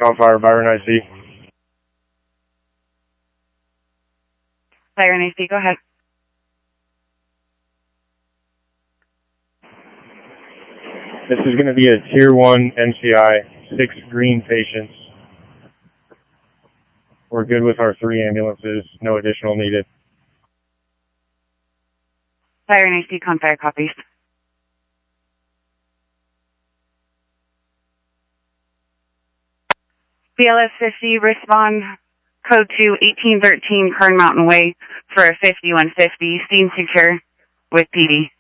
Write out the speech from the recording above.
Fire, Byron IC. Byron IC, go ahead. This is going to be a Tier 1 NCI, 6 green patients. We're good with our 3 ambulances, no additional needed. Byron IC, Fire copies. BLS 50, respond code to 1813 Kern Mountain Way for a 5150, scene secure with PD.